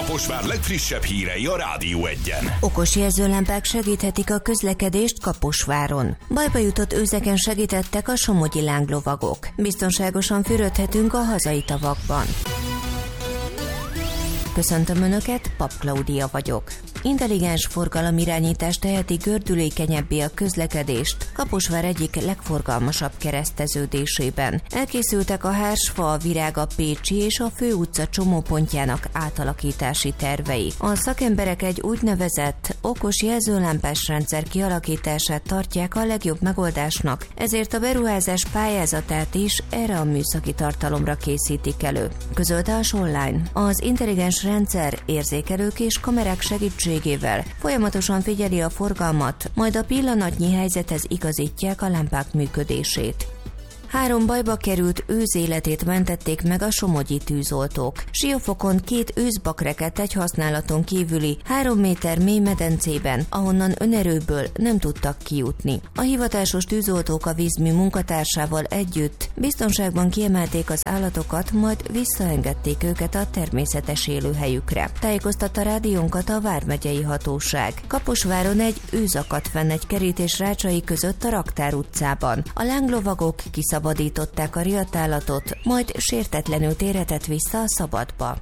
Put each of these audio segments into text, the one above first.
Kaposvár legfrissebb hírei a Rádió Egyen. Okos jelzőlámpák segíthetik a közlekedést Kaposváron. Bajba jutott őzeken segítettek a somogyi lánglovagok. Biztonságosan fürödhetünk a hazai tavakban. Köszöntöm Önöket, Pap Klaudia vagyok. Intelligens forgalomirányítás teheti gördülékenyebbé a közlekedést Kaposvár egyik legforgalmasabb kereszteződésében. Elkészültek a Hársfa, a Virág, a Pécsi és a Főutca csomópontjának átalakítási tervei. A szakemberek egy úgynevezett okos jelzőlámpás rendszer kialakítását tartják a legjobb megoldásnak, ezért a beruházás pályázatát is erre a műszaki tartalomra készítik elő. Közölte a Online. Az intelligens rendszer érzékelők és kamerák segítségével folyamatosan figyeli a forgalmat, majd a pillanatnyi helyzethez igazítják a lámpák működését. 3 bajba került őz életét mentették meg a somogyi tűzoltók. Siófokon 2 őszbak rekedt egy használaton kívüli 3 méter mély medencében, ahonnan önerőből nem tudtak kijutni. A hivatásos tűzoltók a vízmű munkatársával együtt biztonságban kiemelték az állatokat, majd visszaengedték őket a természetes élőhelyükre. Tájékoztatta rádiónkat a vármegyei hatóság. Kaposváron egy őz akadt fenn egy kerítés rácsai között a Raktár utcában. A lánglovagok szabadították a riadtállatot, majd sértetlenül térhetett vissza a szabadba.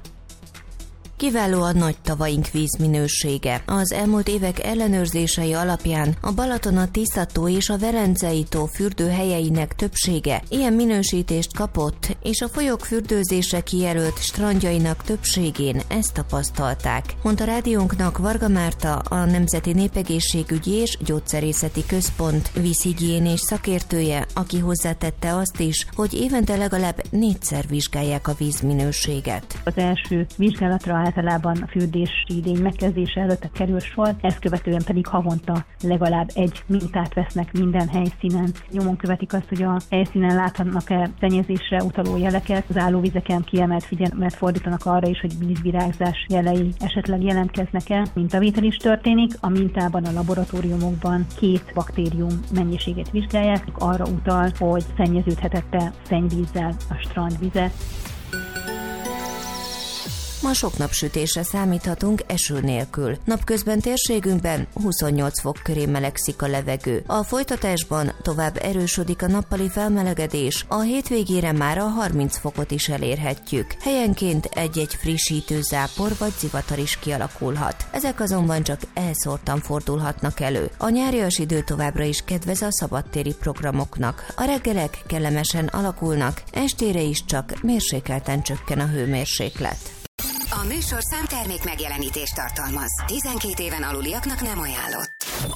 Kiváló a nagy tavaink vízminősége. Az elmúlt évek ellenőrzései alapján a Balaton, a Tisza-tó és a Velencei-tó fürdőhelyeinek többsége ilyen minősítést kapott, és a folyók fürdőzésre kijelölt strandjainak többségén ezt tapasztalták, mondta rádiónknak Varga Márta, a Nemzeti Népegészségügyi és Gyógyszerészeti Központ vízhigiénés szakértője, aki hozzátette azt is, hogy évente legalább 4-szer vizsgálják a vízminőséget. Az első vizsgálatra általában a fürdési idény megkezdése előtt kerül sor, ezt követően pedig havonta legalább egy mintát vesznek minden helyszínen. Nyomon követik azt, hogy a helyszínen láthatnak-e szennyezésre utaló jeleket, az állóvizeken kiemelt figyelmet fordítanak arra is, hogy vízvirágzás jelei esetleg jelentkeznek-e. Mintavétel is történik, a mintában a laboratóriumokban 2 baktérium mennyiségét vizsgálják, arra utal, hogy szennyeződhetett-e szennyvízzel a strandvize. Ma sok napsütésre számíthatunk eső nélkül. Napközben térségünkben 28 fok köré melegszik a levegő. A folytatásban tovább erősödik a nappali felmelegedés, a hétvégére már a 30 fokot is elérhetjük. Helyenként egy-egy frissítő zápor vagy zivatar is kialakulhat. Ezek azonban csak elszórtan fordulhatnak elő. A nyárias idő továbbra is kedvez a szabadtéri programoknak. A reggelek kellemesen alakulnak, estére is csak mérsékelten csökken a hőmérséklet. A műsorszám termék megjelenítést tartalmaz. 12 éven aluliaknak nem ajánlott.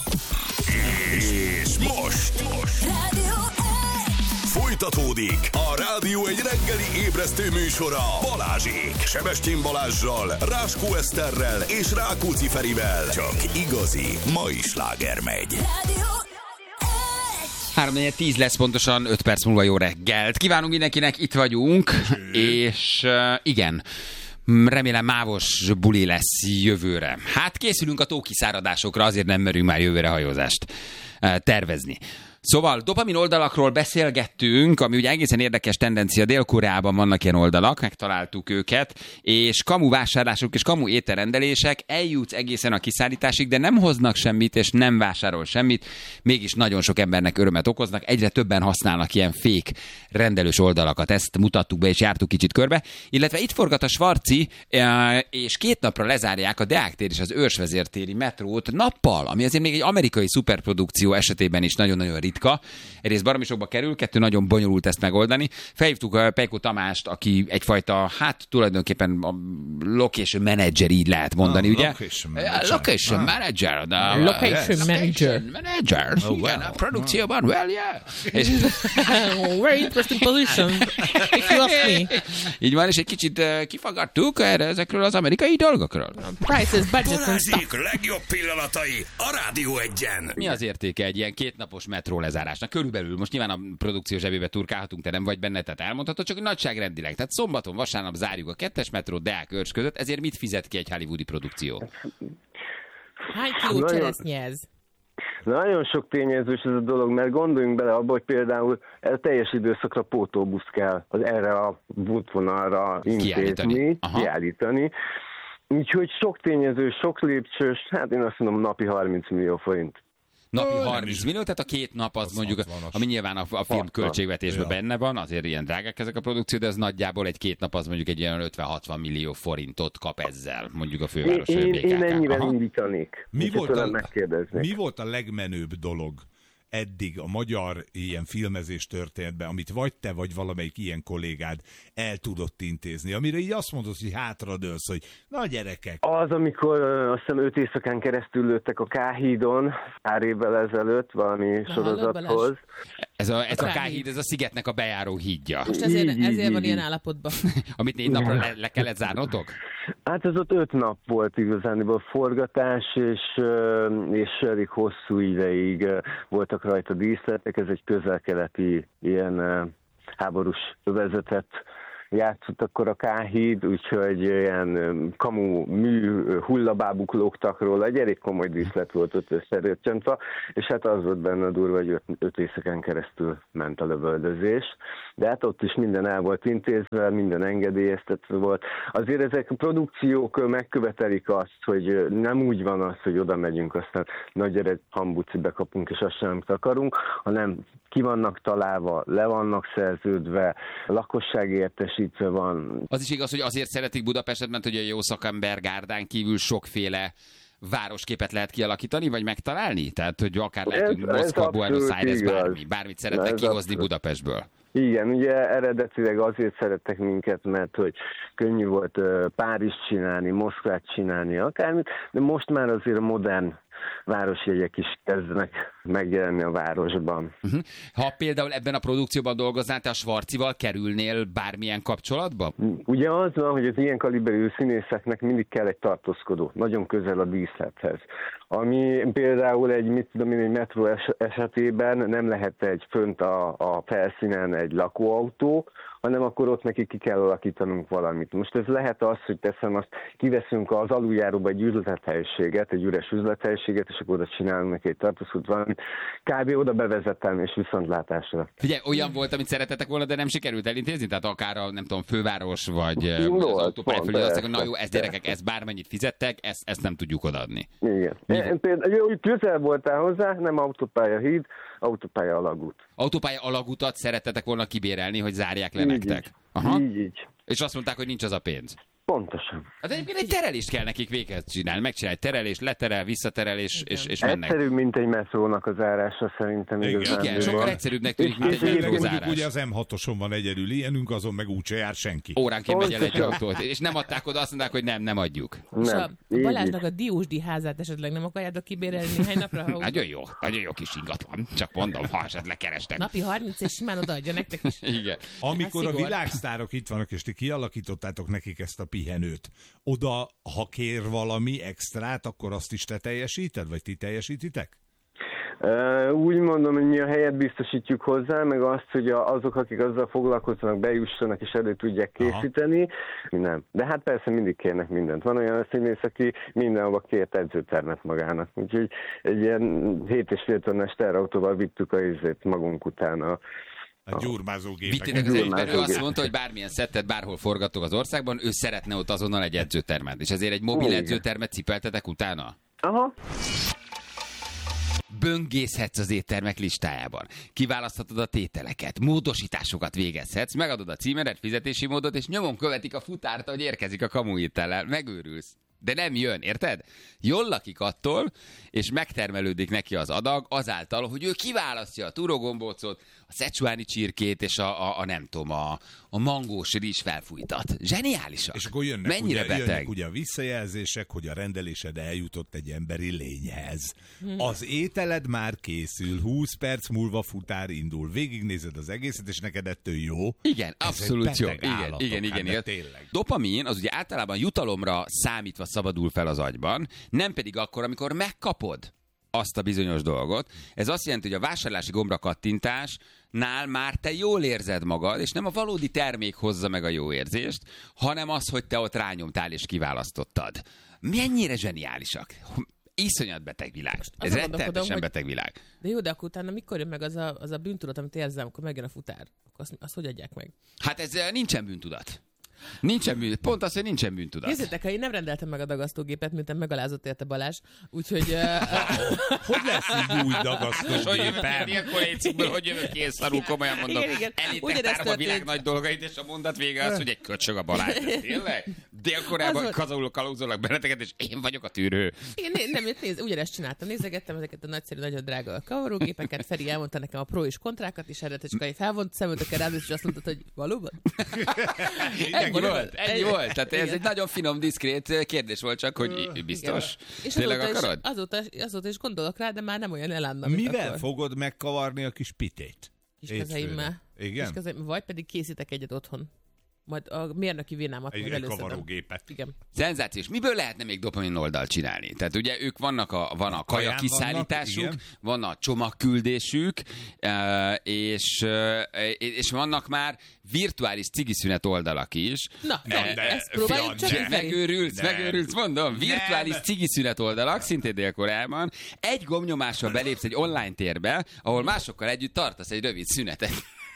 És most Rádió folytatódik a Rádió egy reggeli ébresztő műsora Balázsék. Sebestyén Balázssal, Ráskó Eszterrel és Rákóczi Ferivel. Csak igazi mai sláger megy. Rádió 3-4-10 lesz pontosan, 5 perc múlva jó reggelt. Kívánunk mindenkinek, itt vagyunk, és igen, remélem mávos buli lesz jövőre. Hát készülünk a tókiszáradásokra, azért nem merünk már jövőre hajózást tervezni. Szóval dopamin oldalakról beszélgettünk, ami ugye egészen érdekes tendencia, Dél-Koreában vannak ilyen oldalak, megtaláltuk őket, és kamu vásárlások és kamu ételrendelések, eljutsz egészen a kiszállításig, de nem hoznak semmit, és nem vásárol semmit, mégis nagyon sok embernek örömet okoznak, egyre többen használnak ilyen fake rendelős oldalakat, ezt mutattuk be és jártuk kicsit körbe, illetve itt forgat a Svarci, és 2 napra lezárják a Deák tér és az Őrsvezértéri metrót nappal, ami azért még egy amerikai szuperprodukció esetében is nagyon-nagyon ritka. Egyrészt baromsokba kerül, 2 nagyon bonyolult ezt megoldani. Felhívtuk Pejko Tamást, aki egyfajta, hát tulajdonképpen a location manager, így lehet mondani, ugye? Location manager. Location manager. Igen, a produkcióban, well, yeah. Very interesting position, if you ask me. Így van, és egy kicsit kifaggattuk ezekről az amerikai dolgokról. Prices, budget and stuff. Balázsék legjobb pillanatai a Rádió Egyen. Mi az értéke egy ilyen 2 napos metró lezárásnak? Körülbelül, most nyilván a produkció zsebébe turkálhatunk, te nem vagy benne, tehát elmondhatod, csak nagyságrendileg. Tehát szombaton, vasárnap zárjuk a 2-es metró Deák Őrs között, ezért mit fizet ki egy hollywoodi produkció? Hány kiló cseresznye ez? Nagyon sok tényezős ez a dolog, mert gondoljunk bele abba, hogy például a teljes időszakra pótóbusz kell az erre a útvonalra intézni, kiállítani. Úgyhogy sok tényező, sok lépcsős, hát én azt mondom napi 30 millió forint. Napi 30 millió, tehát a 2 nap az mondjuk, ami nyilván a film költségvetésben benne van, azért ilyen drágák ezek a produkció, de ez nagyjából egy 2 nap az mondjuk egy ilyen 50-60 millió forintot kap ezzel, mondjuk a főváros BKK. Én ennyivel indítanék. Mi volt a legmenőbb dolog eddig a magyar ilyen filmezés történetben, amit vagy te, vagy valamelyik ilyen kollégád el tudott intézni, amire így azt mondod, hogy hátradőlsz, hogy na gyerekek. Az, amikor azt hiszem 5 éjszakán keresztül lőttek a K-hídon, pár évvel ezelőtt valami sorozathoz. Ez a K-híd, ez a szigetnek a bejáró hídja. Most ezért van ilyen állapotban. Amit 4 napra le kellett zárnotok? Hát ez ott 5 nap volt igazániból forgatás, és elég hosszú ideig voltak rajta díszletek. Ez egy közel-keleti ilyen háborús övezetet játszott akkor a K-híd, úgyhogy ilyen kamu mű hullabábuk lógtak róla, egy elég komoly díszlet volt összerőcsöntve, és hát az volt benne a durva, hogy 5 éjszakán keresztül ment a lövöldözés, de hát ott is minden el volt intézve, minden engedélyeztetve volt. Azért ezek a produkciók megkövetelik azt, hogy nem úgy van az, hogy oda megyünk, aztán nagy ered hambuci bekapunk, és azt sem amit akarunk, hanem ki vannak találva, le vannak szerződve, lakosság értesítve van. Az is igaz, hogy azért szeretik Budapestet, mert hogy a jó szakember gárdán kívül sokféle városképet lehet kialakítani, vagy megtalálni? Tehát, hogy akár lehet, hogy Moszkva, Buenos Aires, bármit szeretnek kihozni Budapestből. Igen, ugye eredetileg azért szerettek minket, mert hogy könnyű volt Párizs csinálni, Moszkvát csinálni, akármit, de most már azért a modern városjegyek is kezdenek megjelenni a városban. Ha például ebben a produkcióban dolgoznál, te a Schwarzival kerülnél bármilyen kapcsolatba? Ugye az van, hogy az ilyen kaliberű színészeknek mindig kell egy tartózkodó, nagyon közel a díszlethez. Ami például egy metró esetében nem lehet egy fönt a felszínen egy lakóautó, hanem akkor ott neki ki kell alakítanunk valamit. Most ez lehet az, hogy teszem azt, kiveszünk az aluljáróba egy üzlethelyiséget, egy üres üzlethelyiséget, és akkor oda csinálunk neki egy tartózkodót valamit. Kb. Oda bevezetem, és viszontlátásra. Figyelj, olyan volt, amit szeretetek volna, de nem sikerült elintézni? Tehát akár a, nem tudom, főváros, vagy az autópálya fölé, azt mondják, hogy na jó, ez gyerekek, ezt bármennyit fizettek, ezt nem tudjuk odaadni. Igen. Például közel voltál hozzá, nem autópálya híd, autópálya alagút. Autópálya alagutat szerettetek volna kibérelni, hogy zárják le nektek. Aha. Így. És azt mondták, hogy nincs az a pénz. Pontosan. Hát egyébként egy terelést kell nekik véghez csinálni. Megcsinálj terelés, leterel, visszaterelés, és mennek. Egyszerűbb, mint egy metrónak az zárása szerintem. Igen, sokkal egyszerűbbnek tűnik, mint egy metrózárás. Ugye az M6-oson van egyedül ilyenünk, azon meg úgyse jár senki. Óránként megy el egy autót, és nem adták oda, azt mondták, hogy nem adjuk. Nem. Balázsnak a Diósdi házát esetleg nem akarjátok kibérelni néhány napra? Nagyon jó kis ingatlan. Csak mondom, ha esetleg kerestek. Napi 30 és simán odaadja nektek is. Igen. Amikor a világsztárok itt vannak, és ti kialakítottátok nekik ezt a pihenőt, oda, ha kér valami extrát, akkor azt is te teljesíted, vagy ti teljesítitek? Úgy mondom, hogy mi a helyet biztosítjuk hozzá, meg azt, hogy azok, akik azzal foglalkoznak, bejussanak és elő tudják készíteni. Nem. De hát persze mindig kérnek mindent. Van olyan színész, aki mindenhova kért edzőtermet magának. Úgyhogy egy ilyen 7,5 tonnás terautóval vittük a izét magunk után a gyurmázógépek. Vittétek az egyben, ő azt mondta, hogy bármilyen szettet, bárhol forgatok az országban, ő szeretne ott azonnal egy edzőtermet. És ezért egy mobil edzőtermet cipeltetek utána? Aha. Böngészhetsz az éttermek listájában. Kiválaszthatod a tételeket, módosításokat végezhetsz, megadod a címedet, fizetési módot, és nyomon követik a futárt, hogy érkezik a kamuétellel. Megőrülsz. De nem jön, érted? Jól lakik attól, és megtermelődik neki az adag azáltal, hogy ő kiválasztja a turogombócot, a szecsuáni csirkét, és a nem tudom, a mangós rizs felfújtat. Zseniálisak. És akkor mennyire jönnek ugye a visszajelzések, hogy a rendelésed eljutott egy emberi lényhez. Az ételed már készül, 20 perc múlva futár indul. Végignézed az egészet, és neked ettől jó. Igen, ez abszolút jó. Igen. Hát Dopamin az ugye általában jutalomra számítva szabadul fel az agyban, nem pedig akkor, amikor megkapod azt a bizonyos dolgot. Ez azt jelenti, hogy a vásárlási gombra kattintásnál már te jól érzed magad, és nem a valódi termék hozza meg a jó érzést, hanem az, hogy te ott rányomtál és kiválasztottad. Mennyire zseniálisak! Iszonyat beteg világ. Ez rettenetesen beteg világ. De jó, de akkor utána mikor jön meg az a bűntudat, amit érzem, amikor megjön a futár? Akkor azt hogy adják meg? Hát ez nincsen bűntudat. Nincsen bűn, pont az, hogy nincsen bűntudat. Nézzétek, ha én nem rendeltem meg a dagasztógépet, miután megalázott érte Balázs, úgyhogy... Hogy lesz így új dagasztógépem? Ilyenkor létszikből, hogy jövök ki, és szarul, komolyan mondom. Igen. Elittek a világ nagy dolgait, és a mondat vége az, hogy egy köcsög a Balázs. Tényleg? Dél-Koreában kalózolnak benneteket, és én vagyok a tűrő. Igen, nem, nézd, ugyanezt csináltam. Nézegettem ezeket a nagyszerű, nagyon drága kavarógépeket. Feri elmondta nekem a pro és kontrákat, és erre Tecskai felvont szemöldökkel rád, és azt mondtad, hogy valóban? Ennyi volt. Tehát ez egy nagyon finom, diszkrét kérdés volt, csak hogy biztos. És tényleg akarod? Azóta is gondolok rá, de már nem olyan elánnal, mivel akkor. fogod megkavarni a kis pitét? Kiskezeimmel. Igen? Vagy pedig készítek egyet otthon. Majd a mérnöki vénámat majd előszedem. Egy kavarógépet. Igen. Szenzációs. Miből lehetne még dopamin oldalt csinálni? Tehát ugye ők van a kaja kiszállításuk, van a csomagküldésük, és vannak már virtuális cigiszünet oldalak is. Na, ezt próbáljuk csak. Megőrülsz, mondom. Virtuális cigiszünet oldalak, szintén Dél-Koreában. Egy gombnyomással belépsz egy online térbe, ahol másokkal együtt tartasz egy rövid szünetet.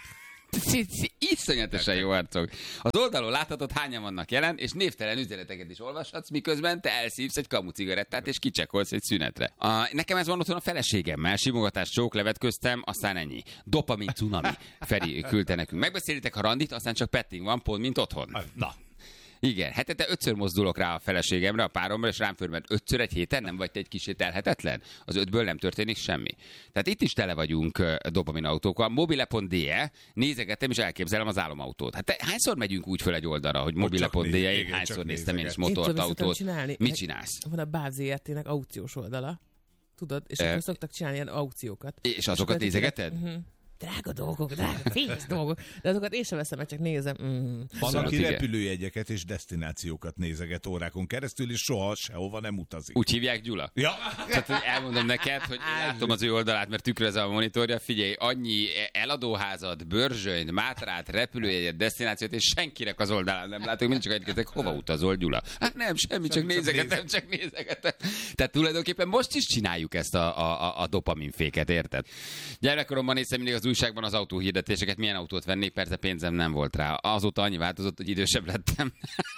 Iszonyatosan jó arcok. Az oldalon láthatod, hányan vannak jelen, és névtelen üzeneteket is olvashatsz, miközben te elszívsz egy kamu cigarettát, és kicsekolsz egy szünetre. Nekem ez van otthon a feleségemmel, simogatás, csóklevet köztem, aztán ennyi. Dopamin cunami. Feri küldte nekünk. Megbeszélitek a randit, aztán csak petting van, pont mint otthon. Na. Igen, hetente 5-ször mozdulok rá a feleségemre, a páromra, és rám föl, mert 5-ször egy héten nem vagy te egy kicsit elhetetlen? Az 5-ből nem történik semmi. Tehát itt is tele vagyunk dopaminautókkal. Mobile.de, nézegettem, és elképzelem az álomautót. Hát hányszor megyünk úgy föl egy oldalra, hogy mobile.de, én hányszor néztem én is motort, autót. Mit csinálsz? Van a Báb ZRT-nek aukciós oldala. Tudod? És akkor szoktak csinálni ilyen aukciókat. És azokat nézegeted? Drága dolgok, fényes dolgok. De azokat én sem veszem, mert csak nézem. Van, aki repülőjegyeket és desztinációkat nézeget órákon keresztül, és soha sehova nem utazik. Úgy hívják, Gyula? Ja. Tehát elmondom neked, hogy látom az ő oldalát, mert tükrözem a monitorja. Figyelj, annyi eladóházat, bőrzsönyt, mátrát, repülőjegyet, desztinációt, és senkinek az oldalán nem látok. Mindig csak egyébként, hova utazol, Gyula? Hát nem, semmi, csak nézegetem. Tehát tulajdonképpen most is csináljuk ezt a dopaminféket, érted? Gyermekkoromban néztem mindig az újságban az autóhirdetéseket, milyen autót vennék, persze pénzem nem volt rá. Azóta annyi változott, hogy idősebb lettem.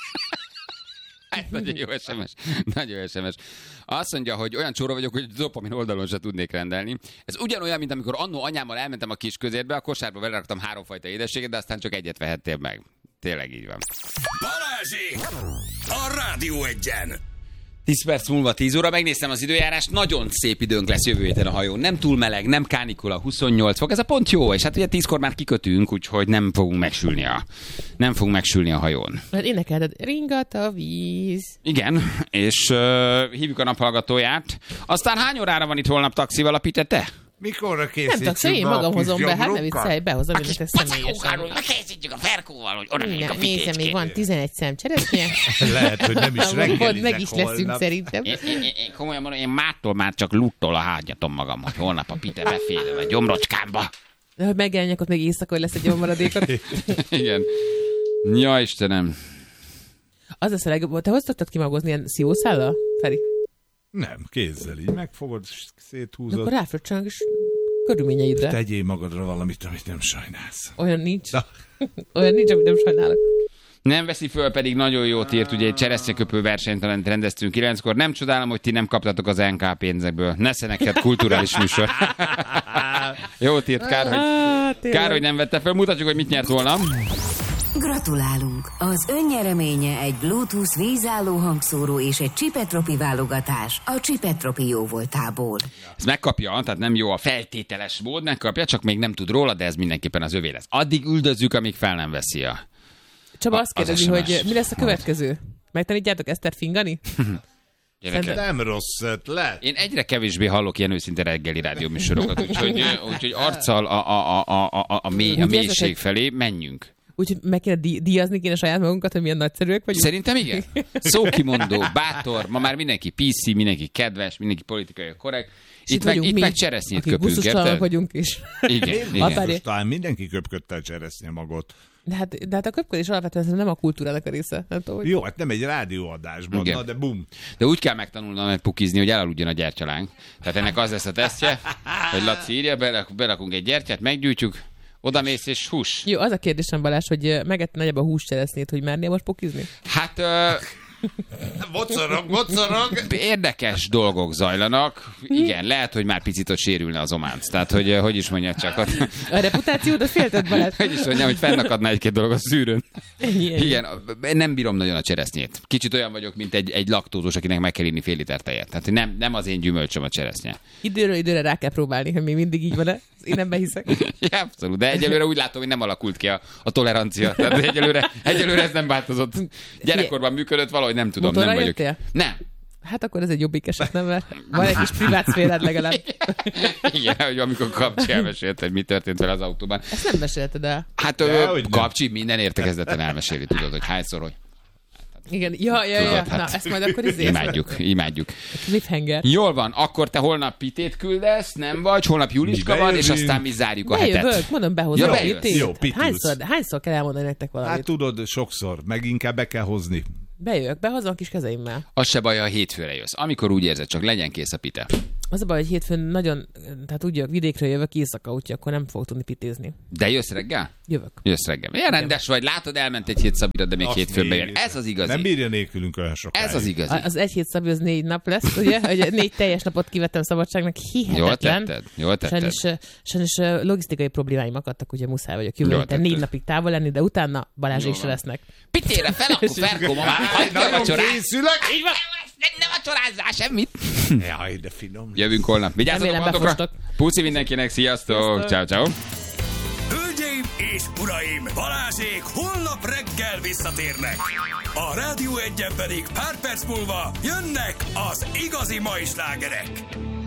Nagyon jó SMS. Nagyon jó SMS. Azt mondja, hogy olyan csóra vagyok, hogy dopamin oldalon se tudnék rendelni. Ez ugyanolyan, mint amikor annó anyámmal elmentem a Kisközértbe, a kosárba beleraktam 3 fajta édességet, de aztán csak egyet vehettél meg. Tényleg így van. Balázsék! A Rádió Egyen! 10 perc múlva 10 óra, megnéztem az időjárást, nagyon szép időnk lesz jövő héten a hajón. Nem túl meleg, nem kánikula, 28 fok, ez a pont jó, és hát ugye 10-kor már kikötünk, úgyhogy nem fogunk megsülni a hajón. Mert énekelted, ringat a víz. Igen, és hívjuk a naphallgatóját. Aztán hány órára van itt holnap taxival a Pite, te? Mikorra készítjük? Nem tudom, én magam hozom be, hát ne viccelj, behozom önöket személyesen. Készítjük a Ferkóval, hogy oda megyünk a Pitét. Nézem, még van 11 szem cseresznye. Lehet, hogy nem is reggelizek meg is leszünk szerintem. Én komolyan mondom, én mától már csak luttól a hágyatom magam, hogy holnap a Pite beférjen a gyomrocskámba. De hogy megjelenjek ott még éjszaka, hogy lesz egy gyommaradékot. Igen. Ja, Istenem. Az lesz a legjobb. Te hoztattad kimagozni ilyen sziószállal, Feri? Nem, kézzel így megfogod, széthúzod. Akkor ráfröccsanak is körülményeidre. Tegyél magadra valamit, amit nem sajnálsz. Olyan nincs. Olyan nincs, amit nem sajnálok. Nem veszi föl, pedig nagyon jót írt, ugye egy cseresznyeköpő versenytalent rendeztünk 9-kor. Nem csodálom, hogy ti nem kaptatok az NK pénzekből. Nesze neked kulturális műsor. Jót írt, kár, hogy nem vette föl. Mutatjuk, hogy mit nyert volna. Gratulálunk! Az önnyereménye egy Bluetooth vízálló hangszóró és egy Csipetropi válogatás a Csipetropi jóvoltából. Ez megkapja, tehát nem jó a feltételes mód, megkapja, csak még nem tud róla, de ez mindenképpen az övé lesz. Addig üldözzük, amíg fel nem veszi a... Csaba azt kérdezi, hogy mi lesz a következő? Megtanítjátok Eszter fingani? Nem rossz ötlet. Én egyre kevésbé hallok ilyen őszinte reggeli rádióműsorokat, úgyhogy arccal a mélység felé menjünk. Úgyhogy meg kéne díjazni kéne saját magunkat, hogy milyen nagyszerűek vagyunk. Szerintem igen. Szókimondó, bátor, ma már mindenki PC, mindenki kedves, mindenki politikai korrekt. Itt meg cseresznyét köpünk. Gusztustalanok vagyunk is. Igen. Talán mindenki köpködtel cseresznye magot. De hát a köpködés alapvetően nem a kultúrának a része. Nem tudom, hogy... Jó, hát nem egy rádióadásban, na, de bum. De úgy kell megtanulnom pukizni, hogy elaludjon a gyertyalánk. Tehát ennek az lesz a tesztje, hogy Laci írja, berakunk egy gyertyát, meggyújtjuk, Odamész és hús. Jó, az a kérdésem, Balázs, hogy megett nagyobb a húscseresznyét, hogy mernél most pokizni? Hát... Mocorog. Érdekes dolgok zajlanak. Igen, lehet, hogy már picit ott sérülne az ománc. Tehát, hogy is mondja csak. A reputációt félted, Balázs? Hogy is mondjam, hogy fennakadna egy-két dolog a szűrőn. Igen, nem bírom nagyon a cseresznyét. Kicsit olyan vagyok, mint egy laktózós, akinek meg kell inni fél liter tejet. Tehát nem az én gyümölcsöm a cseresznye. Időről időre rá kell próbálni, hogy még mindig így van-e. Én nem behiszek. Ja, abszolút, de egyelőre úgy látom, hogy nem alakult ki a tolerancia. Tehát egyelőre ez nem változott. Gyerekkorban működött, valahogy nem tudom, motorra nem vagyok. Jöttél? Nem. Hát akkor ez egy jobbik eset, nem? Mert van egy kis privát szférád legalább. Igen, hogy amikor Kapcsi elmesélte, hogy mi történt vele az autóban. Ezt nem mesélted el. Hát Kapcsi minden értekezleten elmeséli, tudod, hogy hányszor, hogy... Igen, ja. Hát, Na, ezt majd akkor imádjuk. Cliffhanger. Jól van, akkor te holnap pitét küldesz, nem vagy? Holnap Juliska van, és aztán mi zárjuk a hetet. Bejövök, mondom, behozom a pitét. Jó, pitét. Hányszor kell elmondani nektek valamit? Hát tudod, sokszor, meg inkább be kell hozni. Bejövök, behozom a kis kezeimmel. Az se baj, ha hétfőre jössz. Amikor úgy érzed, csak legyen kész a pite. Az a baj, hogy hétfőn nagyon, tehát úgy jövök, vidékről jövök éjszaka, úgyhogy akkor nem fogok tudni pitézni. De jössz reggel? Jöök. Jössz reggel. Ilyen rendes vagy, látod, elment egy hét Szabira, de még hétfőn bejön. Ez az igazi. Nem bírja nélkülünk olyan sokáig. Ez az igazi. Az egy hét Szabi, az 4 nap lesz, ugye? Hogy 4 teljes napot kivettem szabadságnak, hihetetlen. Jól tetted. Sajnos logisztikai problémáim akadtak, ugye muszáj vagyok jövő héten 4 napig távol lenni, de utána Balázsék se lesznek. Pitére fel, akkor Ferko, ma már készülök. Így van. Nem vacsorázzál semmit. Jaj, de finom. Jövünk holnap. Vigyázzatok magatokra. Puci mindenkinek, sziasztok. Ciao. Hölgyeim és uraim, Balázsék holnap reggel visszatérnek. A Rádió 1-en pedig pár perc múlva jönnek az igazi mai slágerek.